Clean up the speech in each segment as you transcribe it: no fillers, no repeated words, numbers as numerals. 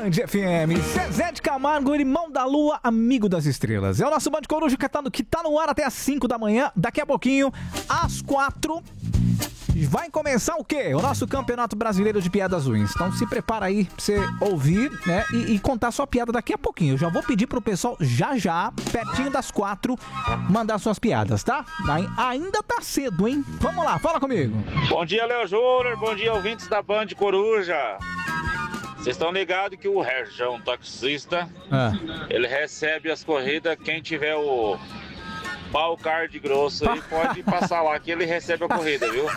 Band FM, Zezé de Camargo, irmão da lua, amigo das estrelas. É o nosso Band Coruja que tá no ar até às 5 da manhã. Daqui a pouquinho, às 4, vai começar o quê? O nosso Campeonato Brasileiro de Piadas Ruins. Então se prepara aí pra você ouvir, né, e contar sua piada daqui a pouquinho. Eu já vou pedir pro pessoal já, pertinho das 4, mandar suas piadas, tá? Ainda tá cedo, hein? Vamos lá, fala comigo. Bom dia, Léo Júnior. Bom dia, ouvintes da Band Coruja. Vocês estão ligados que o Região taxista, ele recebe as corridas, quem tiver o pau card grosso aí pode passar lá que ele recebe a corrida, viu?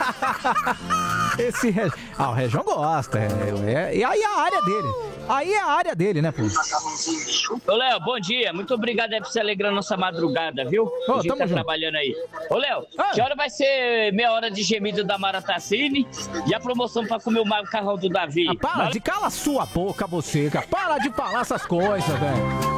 O Região gosta, e aí é a área dele. Aí é a área dele, né, pô? Ô, Léo, bom dia. Muito obrigado aí por você alegrar nossa madrugada, viu? A gente tá trabalhando aí. Ô, Léo, que hora vai ser meia hora de gemido da Maratacine e a promoção pra comer o macarrão do Davi? Cala sua boca, você, cara. Para de falar essas coisas, velho.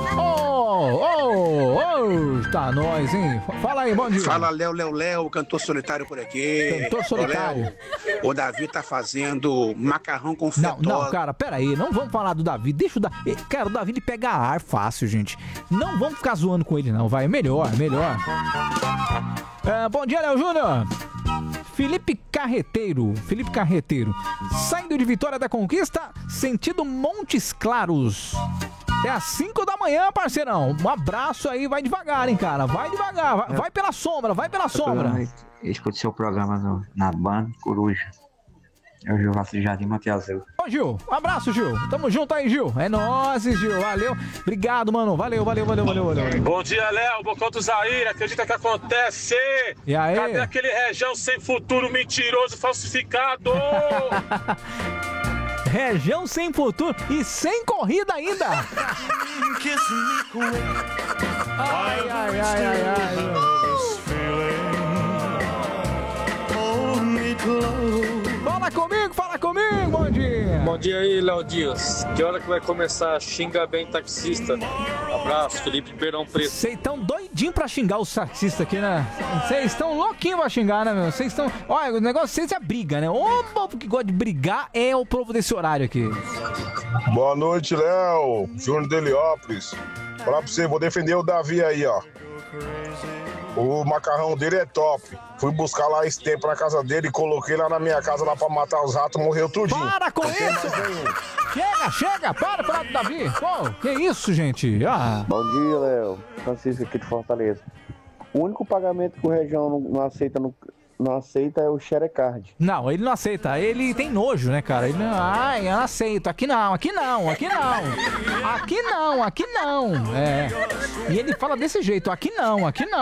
Tá nós, hein? Fala aí, bom dia. Fala, Léo, cantor solitário por aqui. Cantor solitário. Léo, o Davi tá fazendo macarrão com fetosa. Não, cara, pera aí, não vamos falar do Davi, deixa o Davi. Cara, o Davi ele pega ar fácil, gente. Não vamos ficar zoando com ele, não, vai, melhor. Bom dia, Léo Júnior. Felipe Carreteiro, saindo de Vitória da Conquista, sentido Montes Claros. É às 5 da manhã, parceirão. Um abraço aí, vai devagar, hein, cara. Vai devagar, vai pela sombra. Eu escuto seu programa na Band Coruja. É o Gil Vasco Jardim Mateazul. Ô, Gil, um abraço, Gil. Tamo junto aí, Gil. É nóis, Gil. Valeu. Obrigado, mano. Valeu. Bom dia, Léo. Bocão do Zaire. Acredita que acontece? E aí? Cadê aquele Região sem futuro, mentiroso, falsificado? Região sem futuro e sem corrida ainda. Ai. Fala comigo, bom dia. Bom dia aí, Léo Dias. Que hora que vai começar? Xinga bem taxista. Abraço, Felipe Ribeirão Preto. Vocês estão doidinhos pra xingar os taxistas aqui, né? Vocês estão louquinhos pra xingar, né, meu? Vocês estão... Olha, o negócio de vocês é briga, né? O povo que gosta de brigar é o povo desse horário aqui. Boa noite, Léo. Júnior de Heliópolis. Falar pra você, vou defender o Davi aí, ó. O macarrão dele é top. Fui buscar lá esse tempo na casa dele e coloquei lá na minha casa lá pra matar os ratos, morreu tudinho. Para com isso! Chega! Para falar do Davi! Pô, que isso, gente? Bom dia, Léo. Francisco aqui de Fortaleza. O único pagamento que o Região não aceita é o Xerecard. Não, ele não aceita. Ele tem nojo, né, cara? Ele não... Ai, eu não aceito. Aqui não. É. E ele fala desse jeito. Aqui não.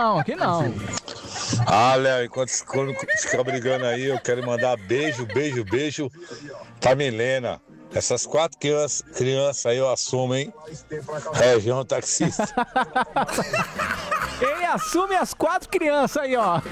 Léo, enquanto fica brigando aí, eu quero mandar beijo pra Milena. Essas 4 crianças aí eu assumo, hein? Região taxista. Ele assume as 4 crianças aí, ó.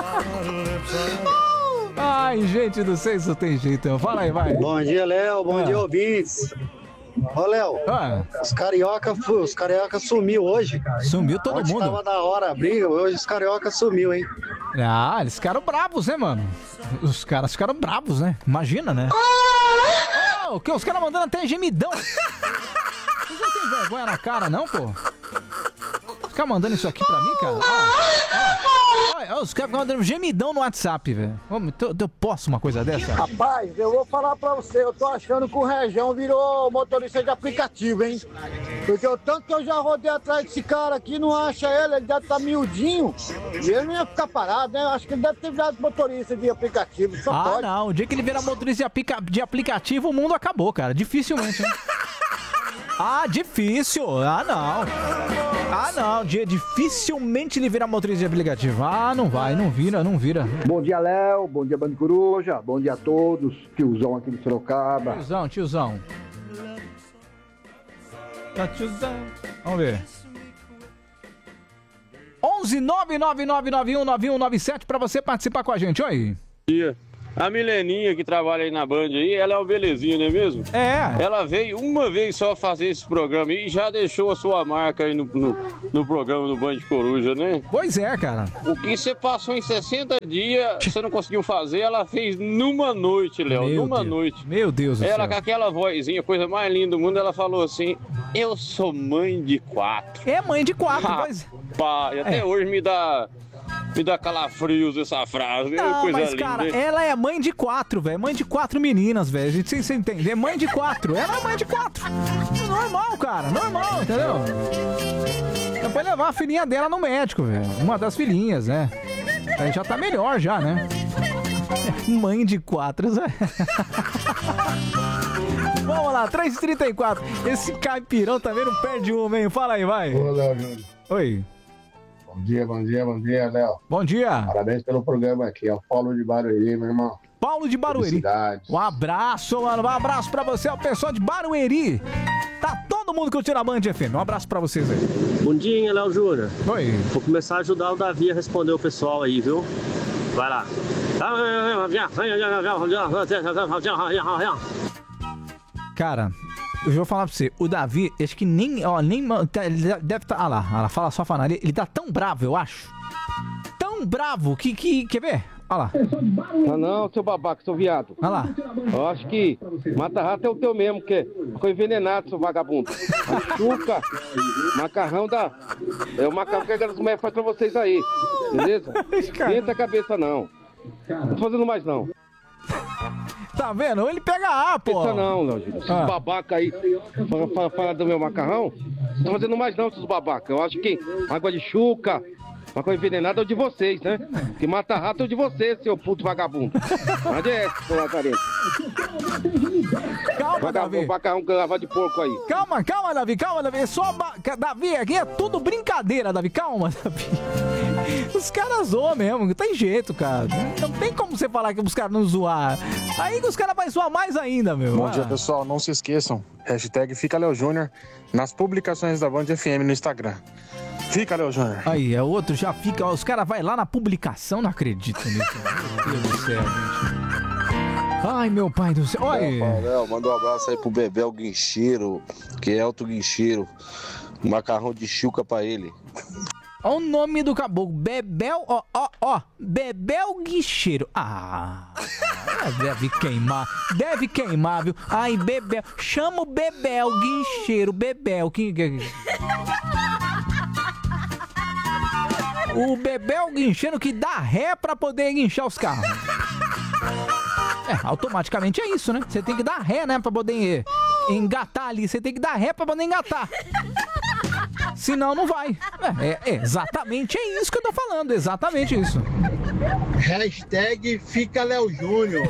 Ai, gente do céu, isso tem jeito. Fala aí, vai. Bom dia, Léo. Bom dia, ouvintes. Ô, Léo, os carioca sumiu hoje. Sumiu todo Ontem mundo. Tava da hora a briga, hoje os carioca sumiu, hein? Eles ficaram bravos, né, mano? Os caras ficaram bravos, né? Imagina, né? O que? Os caras mandando até gemidão. Vocês não tem vergonha na cara, não, pô? Ficar mandando isso aqui pra mim, cara? Os caras ficam mandando gemidão no WhatsApp, velho. Eu posso uma coisa dessa? Rapaz, eu vou falar pra você, eu tô achando que o Região virou motorista de aplicativo, hein? Porque o tanto que eu já rodei atrás desse cara aqui, não acha ele deve estar miudinho. E ele não ia ficar parado, né? Eu acho que ele deve ter virado motorista de aplicativo, só pode. Não, o dia que ele virar motorista de aplicativo, o mundo acabou, cara. Dificilmente, hein? Difícil. Não, dificilmente ele vira motorista de aplicativo. Não vira. Bom dia, Léo, bom dia, Band Coruja, bom dia a todos, tiozão aqui de Sorocaba. Tiozão. Vamos ver. 11 999919197 pra você participar com a gente, oi. Bom dia. A Mileninha que trabalha aí na Band aí, ela é uma belezinha, não é mesmo? É. Ela veio uma vez só fazer esse programa e já deixou a sua marca aí no programa do Band Coruja, né? Pois é, cara. O que você passou em 60 dias, você não conseguiu fazer, ela fez numa noite, Léo, numa noite. Meu Deus do céu. Ela com aquela vozinha, coisa mais linda do mundo, ela falou assim, eu sou mãe de 4. É mãe de 4, pois. Pá, e até hoje me dá calafrios essa frase. Não, coisa mas, linda. cara, ela é mãe de 4, velho. Mãe de 4 meninas, velho. A gente sem entender. É mãe de 4. Ela é mãe de 4. Normal, cara. Normal, entendeu? Ela pode levar a filhinha dela no médico, velho. Uma das filhinhas, né? Aí já tá melhor, já, né? Mãe de 4, velho. Vamos lá, 3h34. Esse caipirão também não perde uma, hein? Fala aí, vai. Ô, Léo Júnior. Oi. Bom dia, Léo. Bom dia. Parabéns pelo programa aqui, é o Paulo de Barueri, meu irmão. Paulo de Barueri. Um abraço, mano. Um abraço pra você, o pessoal de Barueri. Tá todo mundo curtindo a Band FM. Um abraço pra vocês aí. Bom dia, Léo Júnior. Oi. Vou começar a ajudar o Davi a responder o pessoal aí, viu? Vai lá. Cara, eu vou falar pra você, o Davi, acho que nem ele deve estar, lá, fala só falando, ele tá tão bravo, eu acho. Tão bravo que quer ver? Olha lá. Não, seu babaca, seu viado. Olha lá. Eu acho que mata-rato é o teu mesmo, que ficou envenenado, seu vagabundo. Açúcar, macarrão da... É o macarrão que as mulheres fazem pra vocês aí, beleza? Tenta a cabeça, não. Não tô fazendo mais, não. Tá vendo? Ele pega A, pô. Pensa não, Léo Júnior. Esses babaca aí, fala do meu macarrão, não tô fazendo mais não, esses babaca. Eu acho que água de chuca, macarrão envenenado é o de vocês, né? Que mata rato é o de vocês, seu puto vagabundo. Mas é esse, seu lazarento. Calma, Davi. Macarrão que lava de porco aí. Calma, Davi. É só... Davi, aqui é tudo brincadeira, Davi. Calma, Davi. Os caras zoam mesmo, não tem jeito, cara. Não tem como você falar que os caras não zoar. Aí que os caras vão zoar mais ainda, meu. Bom dia, pessoal. Não se esqueçam. Hashtag Fica Léo Júnior nas publicações da Band FM no Instagram. Fica, Léo Júnior. Aí, é outro, já fica. Ó, os caras vão lá na publicação, não acredito nisso. Meu Deus do céu, gente. Ai, meu pai do céu. Olha. Léo, manda um abraço aí pro Bebel Guincheiro, que é Elton Guincheiro. Um macarrão de chuca pra ele. Olha o nome do caboclo. Bebel, ó. Bebel Guincheiro. Deve queimar, viu? Ai, Bebel. Chama o Bebel Guincheiro. Bebel. O Bebel Guincheiro que dá ré pra poder guinchar os carros. Automaticamente é isso, né? Você tem que dar ré, né? Pra poder engatar ali. Você tem que dar ré pra poder engatar. Senão não vai. Exatamente isso que eu tô falando. Exatamente isso. Hashtag Fica Léo Júnior.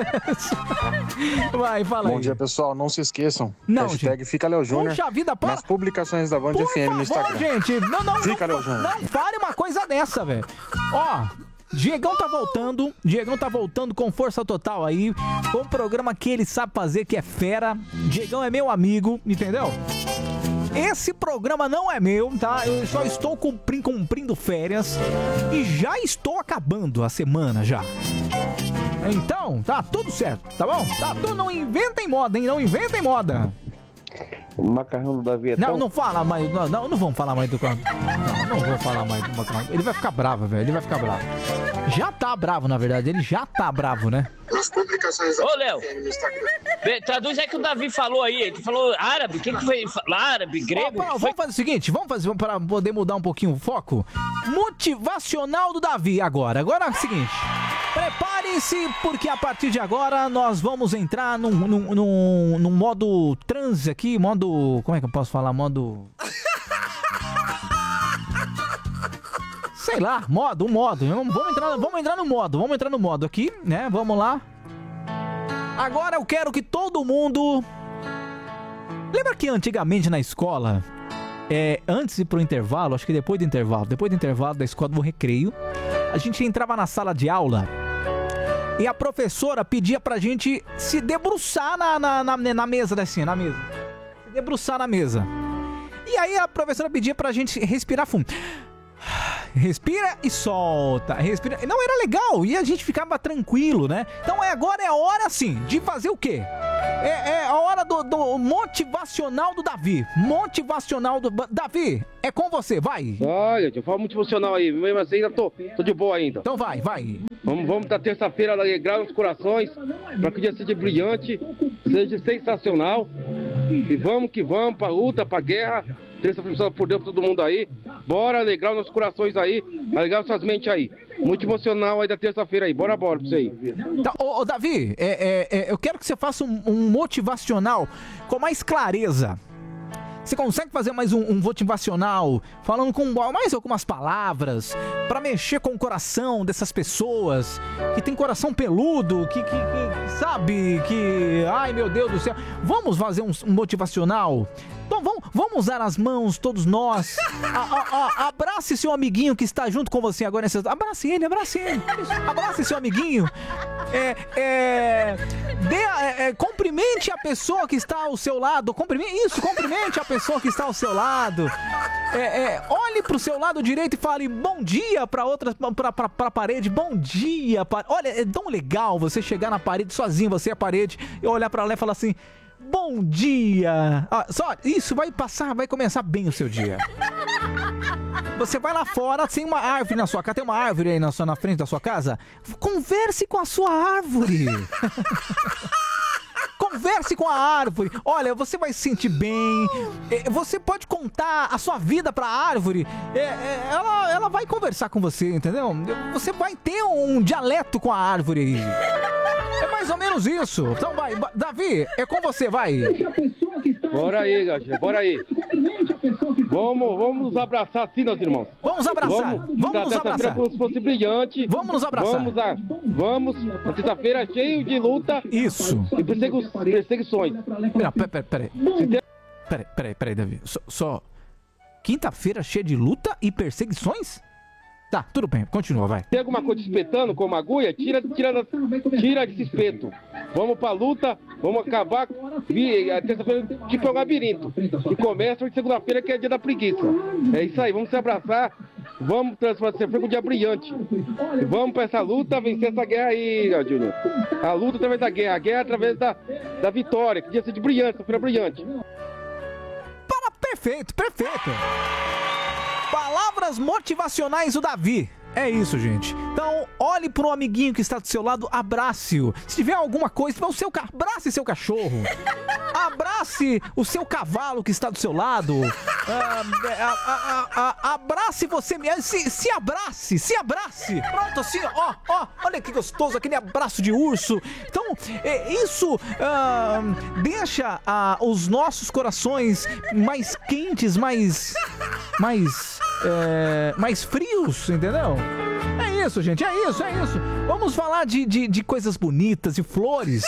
Vai, fala aí. Bom dia, pessoal. Não se esqueçam. Não, hashtag Fica Léo Júnior puxa vida, para. nas publicações da Band FM no Instagram. Gente, não fale uma coisa dessa, velho. Ó, Diegão tá voltando com força total aí, com um programa que ele sabe fazer, que é fera. Diegão é meu amigo, entendeu? Esse programa não é meu, tá? Eu só estou cumprindo férias e já estou acabando a semana já. Então, tá tudo certo, tá bom? Tá tudo, não inventem moda, hein? Não inventem moda. O macarrão do Davi é tão... Não fala mais, não vamos falar mais do macarrão. Não vou falar mais do macarrão. Ele vai ficar bravo, velho, ele vai ficar bravo. Já tá bravo, na verdade, ele já tá bravo, né? Nas publicações Ô, Léo, traduz aí que o Davi falou aí. Ele falou árabe. O que foi? Árabe, grego? Vamos fazer o seguinte, vamos para poder mudar um pouquinho o foco. Motivacional do Davi agora. Agora é o seguinte. Preparem-se, porque a partir de agora nós vamos entrar num modo transe aqui. Modo... Como é que eu posso falar? Modo... Sei lá, modo. Vamos entrar no modo aqui, né? Vamos lá. Agora eu quero que todo mundo... Lembra que antigamente na escola, antes de ir pro intervalo, acho que depois do intervalo da escola do recreio, a gente entrava na sala de aula e a professora pedia pra gente se debruçar na mesa, assim, na mesa. Se debruçar na mesa. E aí a professora pedia pra gente respirar fundo. respira e solta, respira. Não, era legal e a gente ficava tranquilo, né? Então agora é a hora, assim, de fazer o quê? É a hora do motivacional do Davi. Motivacional do... Davi, é com você, vai. Olha, eu falo motivacional aí, mesmo assim ainda tô de boa ainda. Então vai. Vamos da terça-feira alegrar os corações, para que o dia seja brilhante, seja sensacional. E vamos que vamos, pra luta, pra guerra. Terça-feira por Deus, todo mundo aí. Bora alegrar os nossos corações aí, alegrar suas mentes aí. Muito emocional aí da terça-feira aí. Bora pra você aí. Tá, ô Davi, eu quero que você faça um motivacional com mais clareza. Você consegue fazer mais um motivacional, falando com mais algumas palavras, pra mexer com o coração dessas pessoas que tem coração peludo, que sabe, que... Ai, meu Deus do céu. Vamos fazer um motivacional? Então vamos usar as mãos, todos nós. Abrace seu amiguinho que está junto com você agora. Abrace ele. Abrace seu amiguinho. Cumprimente a pessoa que está ao seu lado. Cumprimente a pessoa que está ao seu lado. Olhe pro seu lado direito e fale bom dia pra parede. Bom dia. Olha, é tão legal você chegar na parede sozinho, você é a parede, e olhar pra lá e falar assim: bom dia! Só isso vai começar bem o seu dia. Você vai lá fora, tem uma árvore na sua casa, tem uma árvore aí na frente da sua casa. Converse com a sua árvore. Converse com a árvore. Olha, você vai se sentir bem. Você pode contar a sua vida pra árvore. Ela vai conversar com você, entendeu? Você vai ter um dialeto com a árvore aí. É mais ou menos isso. Então vai, Davi, é com você, vai. Bora aí, gacha, bora aí. Vamos nos abraçar assim, meus irmãos. Vamos nos abraçar. Como se fosse brilhante. Vamos nos abraçar. Vamos. Na terça-feira cheio de luta. Isso. E perseguições. Não, peraí, Davi. Só quinta-feira cheia de luta e perseguições? Tá, tudo bem, continua, vai. Tem alguma coisa espetando como agulha? Tira desse espeto. Vamos pra luta, vamos acabar. Terça-feira, tipo é um labirinto. E começa de segunda-feira, que é dia da preguiça. É isso aí, vamos se abraçar. Vamos transformar esse um dia brilhante. E vamos pra essa luta, vencer essa guerra aí, Júnior. A luta através da guerra, a guerra através da vitória. Que dia seja brilhante, feira brilhante. Perfeito. Palavras motivacionais do Davi. É isso, gente. Então, olhe pro amiguinho que está do seu lado, abrace-o. Se tiver alguma coisa, abrace seu cachorro. Abrace o seu cavalo que está do seu lado. Abrace você mesmo. Se abrace. Pronto, assim, ó. Olha que gostoso, aquele abraço de urso. Então, isso deixa os nossos corações mais quentes, mais frios, entendeu? É isso, gente, é isso. Vamos falar de coisas bonitas, de flores,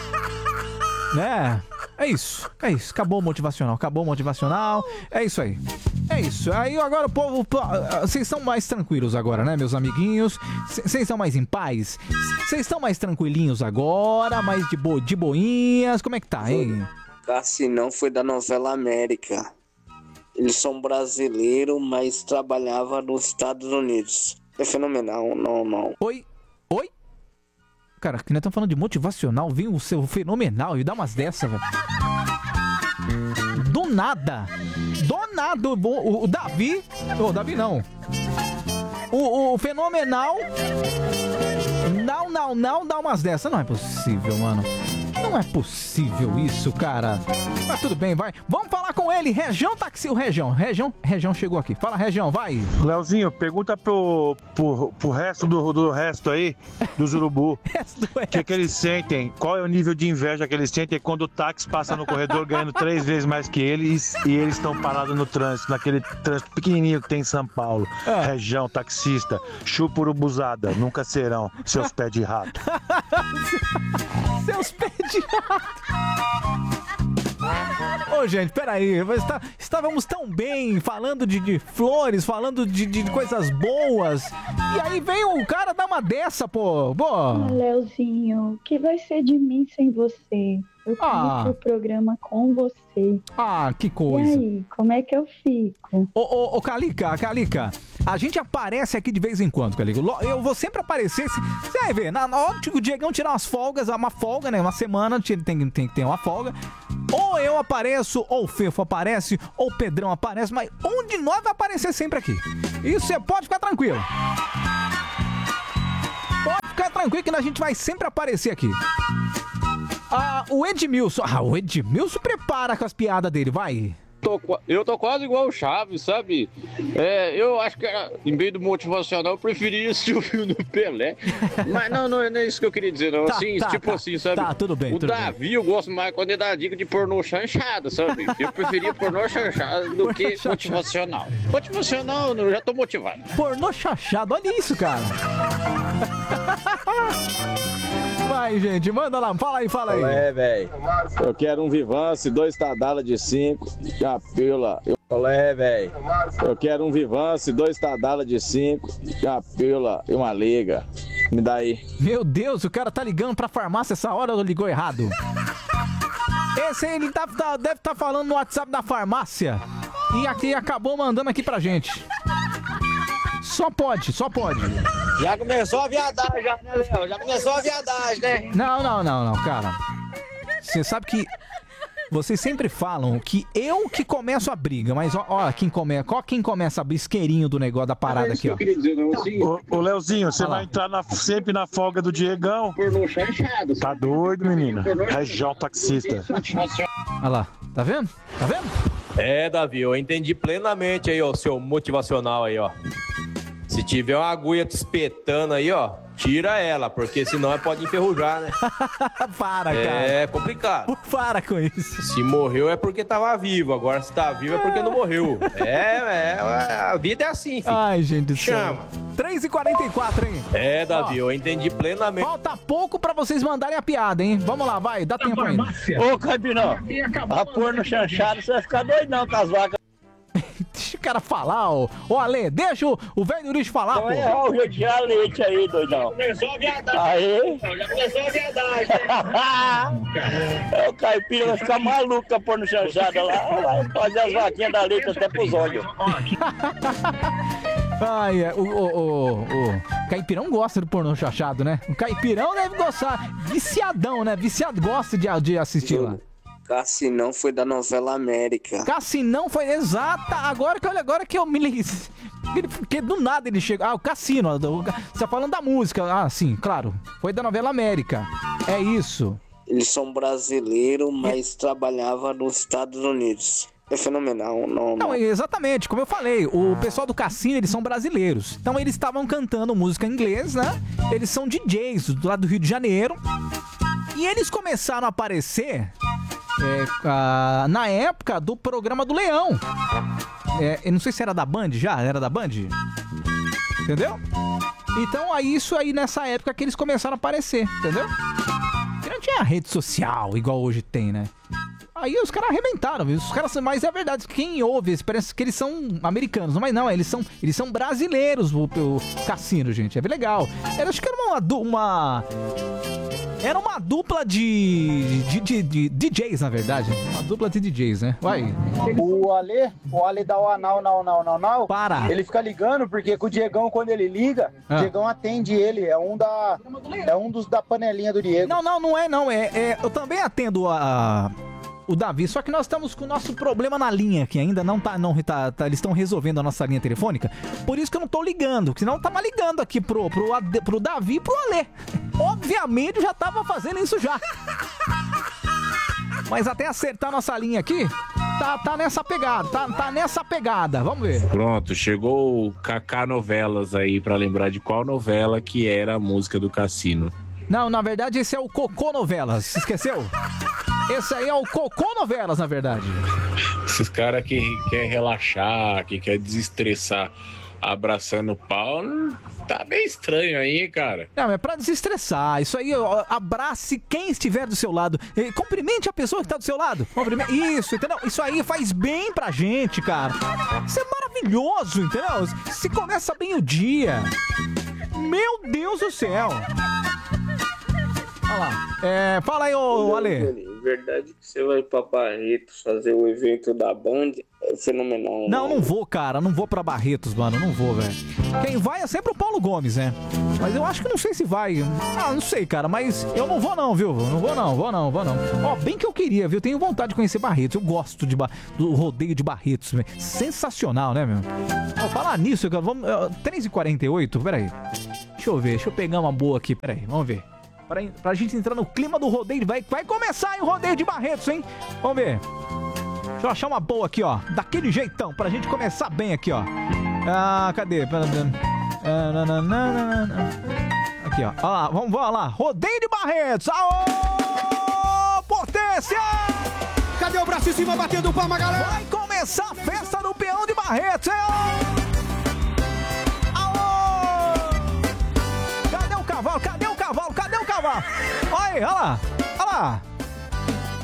né? É isso. Acabou o motivacional. É isso aí. Aí agora o povo... Vocês estão mais tranquilos agora, né, meus amiguinhos? Vocês estão mais em paz? Vocês estão mais tranquilinhos agora? Mais de boinhas? Como é que tá, hein? Cassinão foi da novela América. Eles são brasileiros, mas trabalhava nos Estados Unidos. É fenomenal, não. Oi? Cara, que nós estamos falando de motivacional, vem o seu fenomenal e dá umas dessa, velho. Do nada, o Davi... O Davi não. O fenomenal... Não, dá umas dessa. Não é possível, mano. Não é possível isso, cara. Mas tudo bem, vai. Vamos falar com ele, Região Taxi. O Região chegou aqui. Fala, Região, vai. Leozinho, pergunta pro resto do resto aí, dos urubu. O que eles sentem? Qual é o nível de inveja que eles sentem quando o táxi passa no corredor ganhando 3 vezes mais que eles e eles estão parados no trânsito, naquele trânsito pequenininho que tem em São Paulo. Região taxista, chupa urubuzada, nunca serão seus pés de rato. Seus pés de rato. Ô, gente, peraí. Estávamos tão bem falando de flores, falando de coisas boas. E aí veio o cara dar uma dessa, pô. Leozinho, o que vai ser de mim sem você? Eu fiz o programa com você. Que coisa. E aí, como é que eu fico? Ô, Calica, A gente aparece aqui de vez em quando, Caligo. Eu vou sempre aparecer. Você vai ver, na hora que o Diegão tirar umas folgas, uma folga, né? Uma semana tem que ter uma folga. Ou eu apareço, ou o Fefo aparece, ou o Pedrão aparece, mas um de nós vai aparecer sempre aqui. Isso você pode ficar tranquilo. Pode ficar tranquilo que a gente vai sempre aparecer aqui. O Edmilson. O Edmilson prepara com as piadas dele, vai. Eu tô quase igual o Chaves, sabe? Eu acho que em meio do motivacional eu preferia assistir o filme do Pelé. Mas não é isso que eu queria dizer, não. Assim, sabe? Tá, tudo bem. O Davi eu gosto mais quando ele dá dica de pornô chanchada, sabe? Eu preferia pornô chanchada do que motivacional. Motivacional, eu já tô motivado. Pornô chanchado, olha isso, cara. Vai, gente, manda lá, fala aí. Velho. Eu quero um Vivance, 2 Tadala de 5, capila. Velho. Eu quero um Vivance, 2 Tadala de 5, capila e uma liga. Me dá aí. Meu Deus, o cara tá ligando pra farmácia essa hora ou ligou errado? Esse aí, ele deve estar falando no WhatsApp da farmácia. E aqui acabou mandando aqui pra gente. Só pode. Já começou a viadagem, né, Léo? Já começou a viadagem, né? Não, cara. Você sabe que vocês sempre falam que eu que começo a briga, mas ó quem começa a isqueirinho do negócio da parada aqui, ó. Ô, Leozinho, você vai entrar sempre na folga do Diegão? Tá doido, menino? Região taxista. Olha lá, tá vendo? Davi, eu entendi plenamente aí, ó, seu motivacional aí, ó. Se tiver uma agulha te espetando aí, ó, tira ela, porque senão pode enferrujar, né? Para, cara. É complicado. Para com isso. Se morreu é porque tava vivo, agora se tá vivo é porque não morreu. A vida é assim, filho. Ai, gente do céu. Chama. 3h44, hein? Davi, eu entendi plenamente. Falta pouco pra vocês mandarem a piada, hein? Vamos lá, vai, dá tempo ainda. Ô, Caipirão, a porno chanchada, você vai ficar doido não com as vacas. Deixa o cara falar, ô Ale, deixa o velho Nuricho falar, pô. O jeito de tirar leite aí, doidão. Começou a viadagem. Aí? Já começou a viadagem. O caipira vai ficar maluco com a porno chanchada lá. Vai fazer as vaquinhas da leite até pros olhos. O caipirão gosta do pornô chanchado, né? O caipirão deve gostar. Viciadão, né? Gosta de assistir lá. Cassinão foi da novela América. Cassinão foi, exata. Agora que eu me liguei. Porque do nada ele chega. O Cassino. Você tá falando da música. Sim, claro. Foi da novela América. É isso. Eles são brasileiros, mas trabalhavam nos Estados Unidos. É fenomenal, não. Exatamente, como eu falei, o pessoal do Cassino, eles são brasileiros. Então eles estavam cantando música em inglês, né? Eles são DJs do lado do Rio de Janeiro. E eles começaram a aparecer na época do programa do Leão. Eu não sei se era da Band já, era da Band? Entendeu? Então isso aí nessa época que eles começaram a aparecer, entendeu? Que não tinha rede social igual hoje tem, né? Aí os caras arrebentaram, viu? Mas é verdade, quem ouve, parece que eles são americanos, mas não, eles são brasileiros, o Cassino, gente, é bem legal. Acho que era uma dupla de DJs, na verdade. Uma dupla de DJs, né? Vai. O Ale dá o anal, não. Para. Ele fica ligando, porque com o Diegão, quando ele liga, o Diegão atende ele. É um dos da panelinha do Diego. Não é. Eu também atendo o Davi, só que nós estamos com o nosso problema na linha, que ainda não tá, eles estão resolvendo a nossa linha telefônica, por isso que eu não tô ligando, senão eu tava ligando aqui pro Davi e pro Ale. Obviamente eu já tava fazendo isso já. Mas até acertar a nossa linha aqui, tá nessa pegada, tá nessa pegada, vamos ver. Pronto, chegou o Kaká Novelas aí, pra lembrar de qual novela que era a música do Cassino. Não, na verdade esse é o Cocô Novelas, esqueceu? Esse aí é o Cocô Novelas, na verdade. Esses caras que quer relaxar, que quer desestressar abraçando o pau, tá bem estranho aí, cara. Não, é pra desestressar. Isso aí, abrace quem estiver do seu lado. Cumprimente a pessoa que tá do seu lado. Isso, entendeu? Isso aí faz bem pra gente, cara. Isso é maravilhoso, entendeu? Se começa bem o dia. Meu Deus do céu. Olha lá. Fala aí, ô Ale. verdade que você vai pra Barretos fazer o evento da Band? É fenomenal. Não vou, cara. Não vou pra Barretos, mano. Não vou, velho. Quem vai é sempre o Paulo Gomes, né? Mas eu acho que não sei se vai. Não sei, cara. Mas eu não vou não, viu? Não vou não. Ó, bem que eu queria, viu? Tenho vontade de conhecer Barretos. Eu gosto do rodeio de Barretos, velho. Sensacional, né, meu? Ó, falar nisso, cara. Vamos... 3h48? Peraí. Deixa eu ver. Deixa eu pegar uma boa aqui. Peraí, vamos ver. Pra gente entrar no clima do rodeio. Vai começar, hein, o rodeio de Barretos, hein? Vamos ver. Deixa eu achar uma boa aqui, ó. Daquele jeitão, pra gente começar bem aqui, ó. Cadê? Aqui, ó. Olha lá, vamos lá. Rodeio de Barretos. Aô! Potência! Cadê o braço em cima batendo palma, galera? Vai começar a festa do peão de Barretos, hein? Aô! Cadê o cavalo? Olha aí, olha lá.